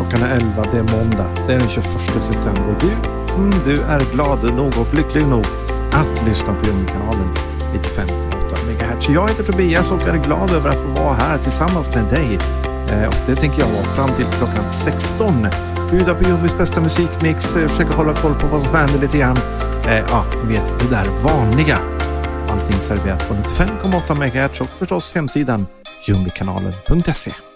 Klockan är 11, det är måndag. Det är den 21 september. Du är glad nog och lycklig nog att lyssna på Ljungkanalen 95,8 MHz. Jag heter Tobias och är glad över att få vara här tillsammans med dig. Och det tänker jag vara fram till klockan 16. Bjuda på Ljungbys bästa musikmix, försöka hålla koll på vad som händer lite grann. Vet det där vanliga. Allting serverat på 95,8 MHz och förstås hemsidan ljungbykanalen.se.